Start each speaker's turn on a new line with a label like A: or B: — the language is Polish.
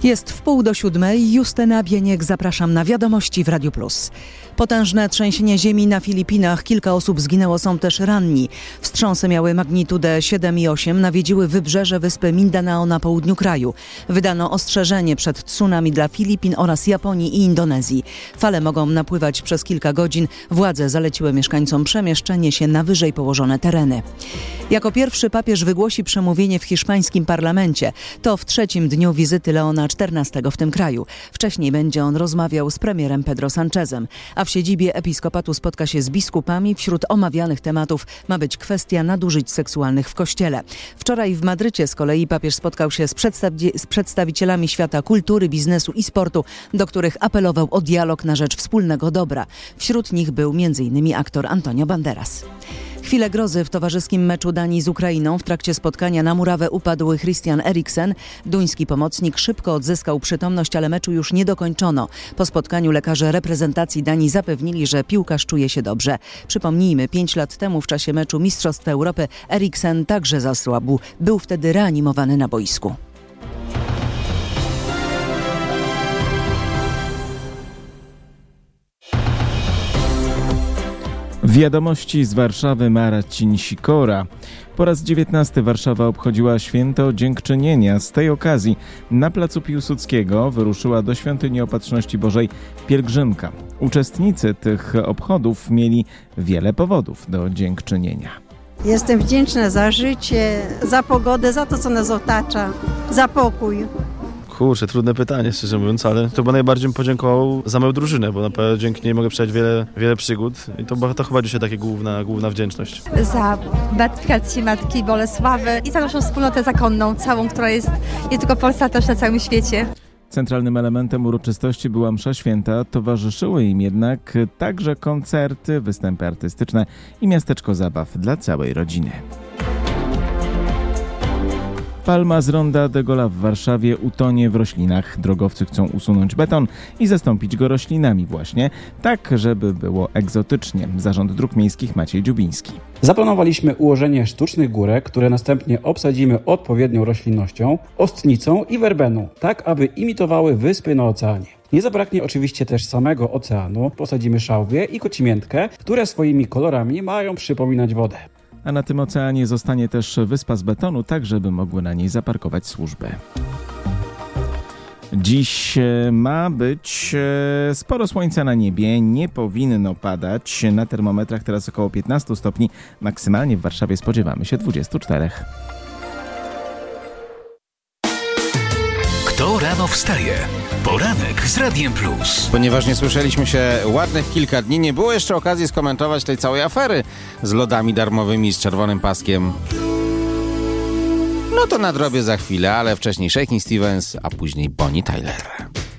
A: Jest 6:30. Justyna Bieniek, zapraszam na Wiadomości w Radiu Plus. Potężne trzęsienie ziemi na Filipinach. Kilka osób zginęło, są też ranni. Wstrząsy miały magnitudę 7,8. Nawiedziły wybrzeże wyspy Mindanao na południu kraju. Wydano ostrzeżenie przed tsunami dla Filipin oraz Japonii i Indonezji. Fale mogą napływać przez kilka godzin. Władze zaleciły mieszkańcom przemieszczenie się na wyżej położone tereny. Jako pierwszy papież wygłosi przemówienie w hiszpańskim parlamencie. To w trzecim dniu wizyty Leona XIV w tym kraju. Wcześniej będzie on rozmawiał z premierem Pedro Sanchezem, a w siedzibie episkopatu spotka się z biskupami. Wśród omawianych tematów ma być kwestia nadużyć seksualnych w kościele. Wczoraj w Madrycie z kolei papież spotkał się z przedstawicielami świata kultury, biznesu i sportu, do których apelował o dialog na rzecz wspólnego dobra. Wśród nich był m.in. aktor Antonio Banderas. Chwilę grozy w towarzyskim meczu Danii z Ukrainą. W trakcie spotkania na murawę upadł Christian Eriksen. Duński pomocnik szybko odzyskał przytomność, ale meczu już nie dokończono. Po spotkaniu lekarze reprezentacji Danii zapewnili, że piłkarz czuje się dobrze. Przypomnijmy, 5 lat temu w czasie meczu Mistrzostw Europy Eriksen także zasłabł. Był wtedy reanimowany na boisku.
B: Wiadomości z Warszawy, Marcin Sikora. Po raz 19 Warszawa obchodziła święto Dziękczynienia. Z tej okazji na placu Piłsudskiego wyruszyła do Świątyni Opatrzności Bożej pielgrzymka. Uczestnicy tych obchodów mieli wiele powodów do dziękczynienia.
C: Jestem wdzięczna za życie, za pogodę, za to, co nas otacza, za pokój.
D: Kurczę, trudne pytanie, szczerze mówiąc, ale to chyba najbardziej bym podziękował za moją drużynę, bo naprawdę dzięki niej mogę przejść wiele przygód i to chyba dzisiaj takie główna wdzięczność.
E: Za beatyfikację Matki Bolesławy i za naszą wspólnotę zakonną, całą, która jest nie tylko w Polsce, ale też na całym świecie.
B: Centralnym elementem uroczystości była msza święta, towarzyszyły im jednak także koncerty, występy artystyczne i miasteczko zabaw dla całej rodziny. Palma z ronda de Gaulle'a w Warszawie utonie w roślinach. Drogowcy chcą usunąć beton i zastąpić go roślinami właśnie, tak żeby było egzotycznie. Zarząd Dróg Miejskich Maciej Dziubiński.
F: Zaplanowaliśmy ułożenie sztucznych górek, które następnie obsadzimy odpowiednią roślinnością, ostnicą i werbeną, tak aby imitowały wyspy na oceanie. Nie zabraknie oczywiście też samego oceanu. Posadzimy szałwię i kocimiętkę, które swoimi kolorami mają przypominać wodę.
B: A na tym oceanie zostanie też wyspa z betonu, tak żeby mogły na niej zaparkować służby. Dziś ma być sporo słońca na niebie, nie powinno padać. Na termometrach teraz około 15 stopni, maksymalnie w Warszawie spodziewamy się 24.
G: Kto rano wstaje? Poranek z Radiem Plus.
H: Ponieważ nie słyszeliśmy się ładnych kilka dni, nie było jeszcze okazji skomentować tej całej afery z lodami darmowymi z czerwonym paskiem. No to nadrobię za chwilę, ale wcześniej Shakin' Stevens, a później Bonnie Tyler.